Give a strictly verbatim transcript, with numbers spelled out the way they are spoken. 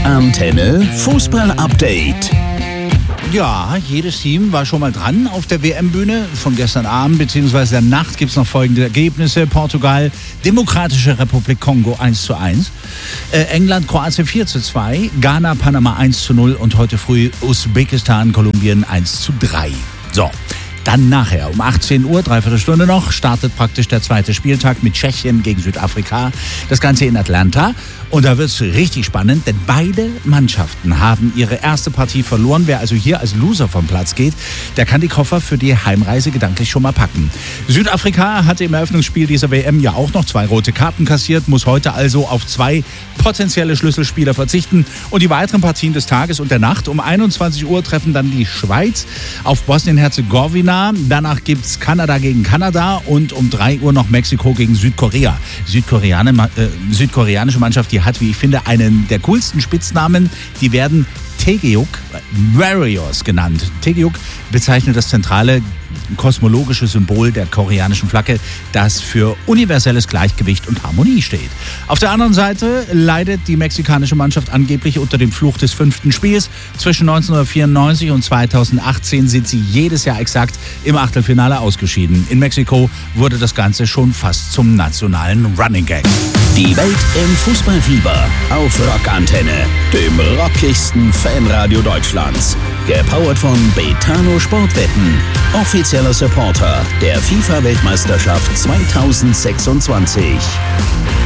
Rockantenne Fußball-Update. Ja, jedes Team war schon mal dran auf der W M-Bühne. Von gestern Abend bzw. der Nacht gibt es noch folgende Ergebnisse. Portugal, Demokratische Republik Kongo eins zu eins. Äh, England, Kroatien vier zu zwei. Ghana, Panama eins zu null. Und heute früh Usbekistan, Kolumbien eins zu drei. So. Dann nachher um achtzehn Uhr, dreiviertel Stunde noch, startet praktisch der zweite Spieltag mit Tschechien gegen Südafrika. Das Ganze in Atlanta. Und da wird es richtig spannend, denn beide Mannschaften haben ihre erste Partie verloren. Wer also hier als Loser vom Platz geht, der kann die Koffer für die Heimreise gedanklich schon mal packen. Südafrika hatte im Eröffnungsspiel dieser W M ja auch noch zwei rote Karten kassiert, muss heute also auf zwei potenzielle Schlüsselspieler verzichten. Und die weiteren Partien des Tages und der Nacht. Um einundzwanzig Uhr treffen dann die Schweiz auf Bosnien-Herzegowina. Danach gibt es Kanada gegen Kanada und um drei Uhr noch Mexiko gegen Südkorea. Südkoreaner, äh, südkoreanische Mannschaft, die hat, wie ich finde, einen der coolsten Spitznamen. Die werden Taegyeok Warriors genannt. Taegyeok bezeichnet das zentrale kosmologische Symbol der koreanischen Flagge, das für universelles Gleichgewicht und Harmonie steht. Auf der anderen Seite leidet die mexikanische Mannschaft angeblich unter dem Fluch des fünften Spiels. Zwischen neunzehnhundertvierundneunzig und zweitausendachtzehn sind sie jedes Jahr exakt im Achtelfinale ausgeschieden. In Mexiko wurde das Ganze schon fast zum nationalen Running Gag. Die Welt im Fußballfieber auf Rockantenne, dem rockigsten Fanradio Deutschlands. Gepowert von Betano Sportwetten, offizieller Supporter der FIFA-Weltmeisterschaft zweitausendsechsundzwanzig.